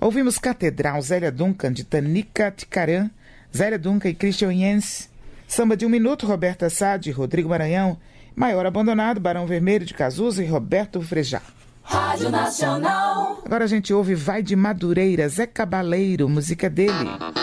Ouvimos Catedral, Zélia Duncan, de Tanica Ticarã, Zélia Duncan e Christian Jens. Samba de 1 Minuto, Roberta Sá, de Rodrigo Maranhão. Maior Abandonado, Barão Vermelho, de Cazuza e Roberto Frejá. Rádio Nacional. Agora a gente ouve Vai de Madureira, Zé Cabaleiro, música dele.